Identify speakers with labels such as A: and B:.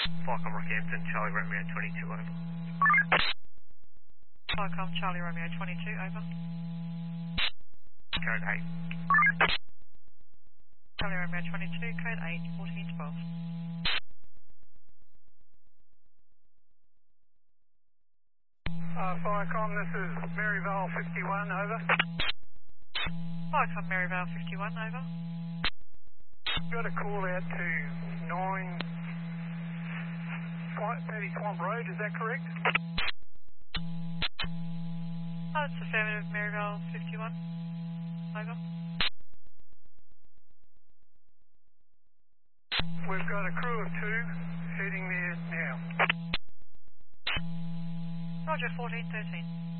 A: Falcon Rockhampton, Charlie Romeo 22, over.
B: Falcon Charlie Romeo 22, over.
A: Code 8.
B: Charlie Romeo 22, code 8, 1412.
C: Falcon, this is Maryvale 51, over.
B: Falcon Maryvale 51, over.
C: Got a call out to 9 Paddy Swamp Road, is that correct?
B: Oh, it's affirmative, Maryvale 51, over.
C: We've got a crew of 2 heading there now.
B: Roger, 1413.